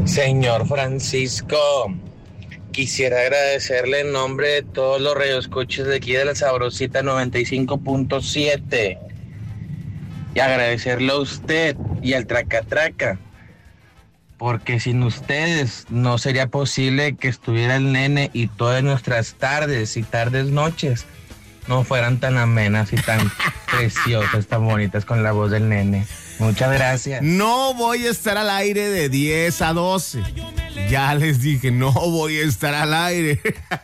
Señor Francisco, quisiera agradecerle en nombre de todos los radioescuchas de aquí de la Sabrosita 95.7 y agradecerle a usted y al Traca Traca, porque sin ustedes no sería posible que estuviera el nene y todas nuestras tardes y noches no fueran tan amenas y tan preciosas, tan bonitas con la voz del nene. Muchas gracias. No voy a estar al aire de 10 a 12. Ya les dije, no voy a estar al aire.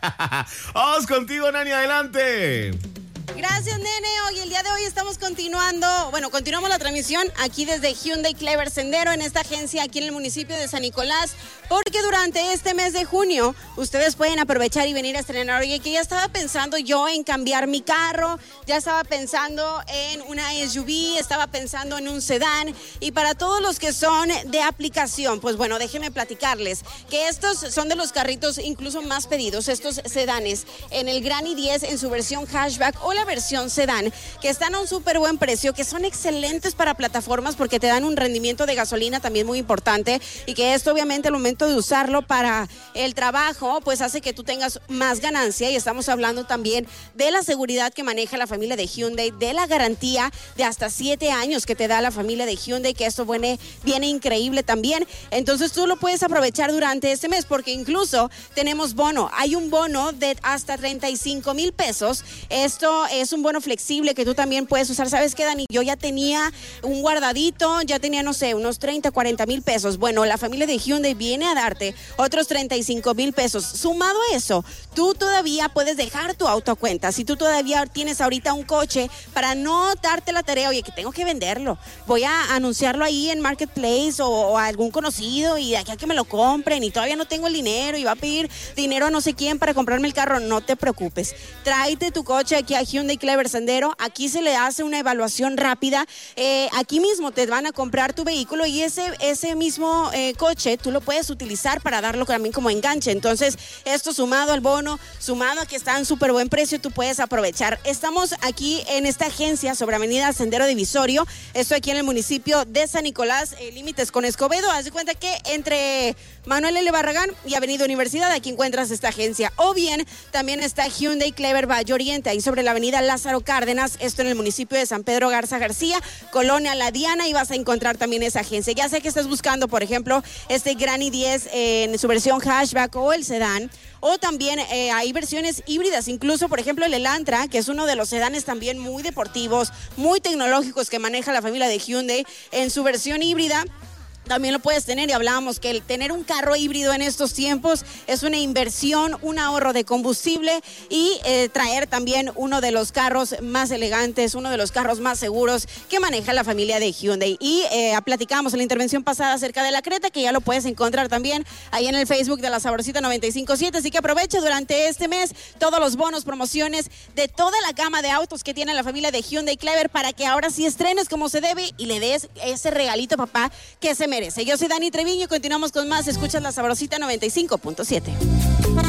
Vamos contigo, Nani, adelante. Gracias, nene. Hoy, el día de hoy estamos continuamos la transmisión aquí desde Hyundai Clever Sendero, en esta agencia aquí en el municipio de San Nicolás, porque durante este mes de junio ustedes pueden aprovechar y venir a estrenar. Oye, que ya estaba pensando yo en cambiar mi carro, ya estaba pensando en una SUV, estaba pensando en un sedán, y para todos los que son de aplicación, pues bueno, déjenme platicarles que estos son de los carritos incluso más pedidos, estos sedanes en el Gran i10 en su versión hatchback o la versión sedán, que están a un súper buen precio, que son excelentes para plataformas porque te dan un rendimiento de gasolina también muy importante, y que esto obviamente al momento de usarlo para el trabajo pues hace que tú tengas más ganancia. Y estamos hablando también de la seguridad que maneja la familia de Hyundai, de la garantía de hasta 7 años que te da la familia de Hyundai, que esto viene increíble también. Entonces tú lo puedes aprovechar durante este mes, porque incluso tenemos bono, hay un bono de hasta 35,000 pesos. Esto es un bono flexible que tú también puedes usar. ¿Sabes qué, Dani? Yo ya tenía un guardadito, ya tenía, no sé, unos 30, 40 mil pesos. Bueno, la familia de Hyundai viene a darte otros 35,000 pesos. Sumado a eso, tú todavía puedes dejar tu auto a cuenta. Si tú todavía tienes ahorita un coche, para no darte la tarea, oye, que tengo que venderlo, voy a anunciarlo ahí en Marketplace o a algún conocido, y de aquí a que me lo compren, y todavía no tengo el dinero, y va a pedir dinero a no sé quién para comprarme el carro. No te preocupes, tráete tu coche aquí a Hyundai Clever Sendero. Aquí se le hace una evaluación rápida, aquí mismo te van a comprar tu vehículo, y ese mismo coche tú lo puedes utilizar para darlo también como enganche. Entonces esto sumado al bono, sumado a que está en súper buen precio, tú puedes aprovechar. Estamos aquí en esta agencia sobre Avenida Sendero Divisorio, esto aquí en el municipio de San Nicolás, límites con Escobedo. Haz de cuenta que entre Manuel L. Barragán y Avenida Universidad, aquí encuentras esta agencia. O bien también está Hyundai Clever Valle Oriente, ahí sobre la avenida Lázaro Cárdenas, esto en el municipio de San Pedro Garza García, Colonia La Diana, y vas a encontrar también esa agencia. Ya sé que estás buscando, por ejemplo, este Gran i10 en su versión hatchback o el sedán, o también hay versiones híbridas, incluso por ejemplo el Elantra, que es uno de los sedanes también muy deportivos, muy tecnológicos que maneja la familia de Hyundai en su versión híbrida. También lo puedes tener, y hablábamos que el tener un carro híbrido en estos tiempos es una inversión, un ahorro de combustible, y traer también uno de los carros más elegantes, uno de los carros más seguros que maneja la familia de Hyundai. Y platicamos en la intervención pasada acerca de la Creta, que ya lo puedes encontrar también ahí en el Facebook de la Sabrosita 95.7, así que aprovecha durante este mes todos los bonos, promociones de toda la gama de autos que tiene la familia de Hyundai Clever, para que ahora sí estrenes como se debe y le des ese regalito, papá, que se merece. Yo soy Dani Treviño y continuamos con más. Escuchas la Sabrosita 95.7.